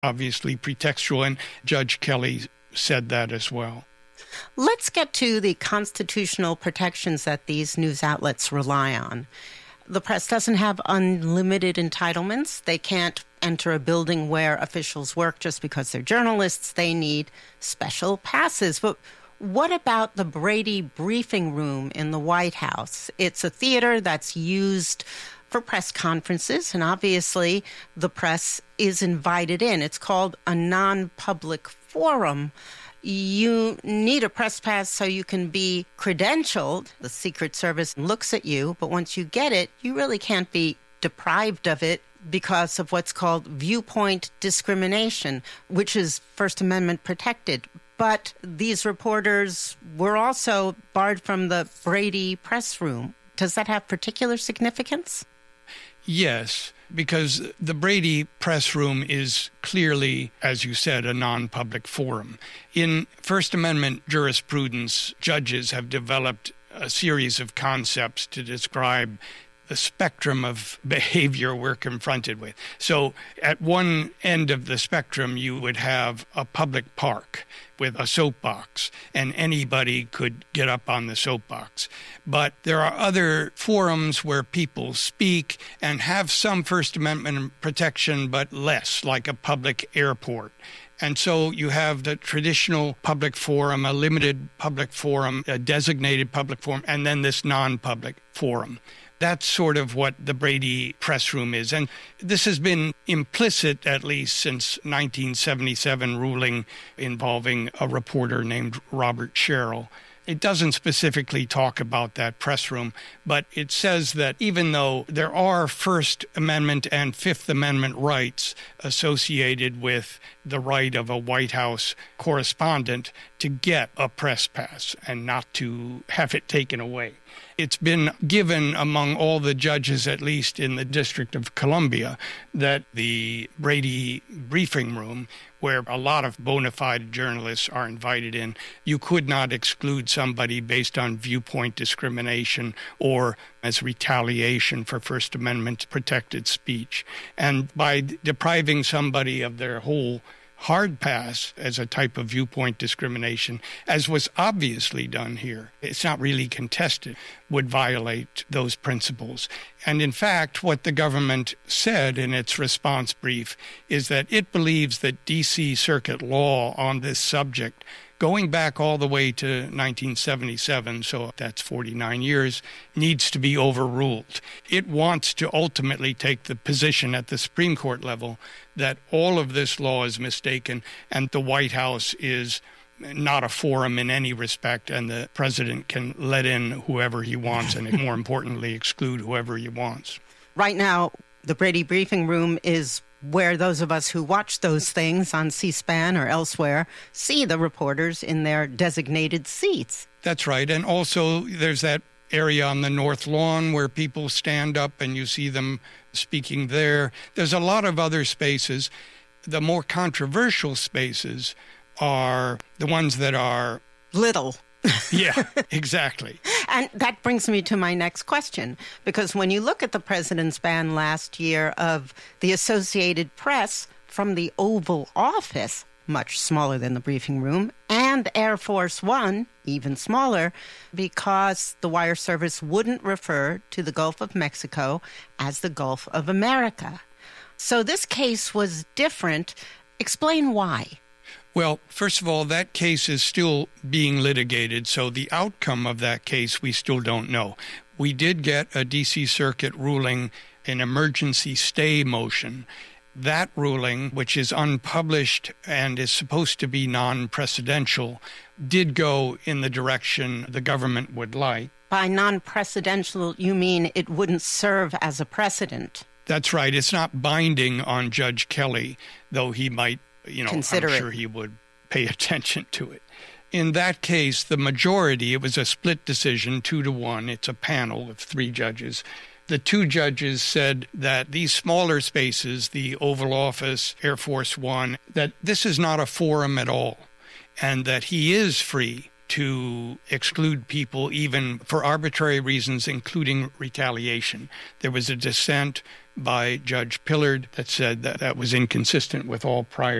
obviously pretextual, and Judge Kelly said that as well. Let's get to the constitutional protections that these news outlets rely on. The press doesn't have unlimited entitlements. They can't enter a building where officials work just because they're journalists. They need special passes. But what about the Brady briefing room in the White House? It's a theater that's used for press conferences, and obviously the press is invited in. It's called a non-public forum. You need a press pass so you can be credentialed. The Secret Service looks at you, but once you get it, you really can't be deprived of it because of what's called viewpoint discrimination, which is First Amendment protected. But these reporters were also barred from the Brady press room. Does that have particular significance? Yes, because the Brady press room is clearly, as you said, a non-public forum. In First Amendment jurisprudence, judges have developed a series of concepts to describe the spectrum of behavior we're confronted with. So at one end of the spectrum, you would have a public park with a soapbox, and anybody could get up on the soapbox. But there are other forums where people speak and have some First Amendment protection, but less, like a public airport. And so you have the traditional public forum, a limited public forum, a designated public forum, and then this non-public forum. That's sort of what the Brady press room is. And this has been implicit, at least since 1977 ruling involving a reporter named Robert Sherrill. It doesn't specifically talk about that press room, but it says that even though there are First Amendment and Fifth Amendment rights associated with the right of a White House correspondent to get a press pass and not to have it taken away, it's been given among all the judges, at least in the District of Columbia, that the Brady briefing room, where a lot of bona fide journalists are invited in, you could not exclude somebody based on viewpoint discrimination or as retaliation for First Amendment protected speech. And by depriving somebody of their whole hard pass as a type of viewpoint discrimination, as was obviously done here, it's not really contested, would violate those principles. And in fact, what the government said in its response brief is that it believes that D.C. Circuit law on this subject, going back all the way to 1977, so that's 49 years, needs to be overruled. It wants to ultimately take the position at the Supreme Court level that all of this law is mistaken and the White House is not a forum in any respect, and the president can let in whoever he wants and, more importantly, exclude whoever he wants. Right now, the Brady briefing room is where those of us who watch those things on C-SPAN or elsewhere see the reporters in their designated seats. That's right. And also there's that area on the North Lawn where people stand up and you see them speaking there. There's a lot of other spaces. The more controversial spaces are the ones that are little. Yeah, exactly. And that brings me to my next question, because when you look at the president's ban last year of the Associated Press from the Oval Office, much smaller than the briefing room, and Air Force One, even smaller, because the wire service wouldn't refer to the Gulf of Mexico as the Gulf of America. So this case was different. Explain why. Well, first of all, that case is still being litigated, so the outcome of that case we still don't know. We did get a D.C. Circuit ruling, an emergency stay motion. That ruling, which is unpublished and is supposed to be non-precedential, did go in the direction the government would like. By non-precedential, you mean it wouldn't serve as a precedent? That's right. It's not binding on Judge Kelly, though he might, consider I'm sure he would pay attention to it. In that case, the majority, it was a split decision, 2-1. It's a panel of 3 judges. The 2 judges said that these smaller spaces, the Oval Office, Air Force One, that this is not a forum at all, and that he is free to exclude people even for arbitrary reasons, including retaliation. There was a dissent by Judge Pillard that said that that was inconsistent with all prior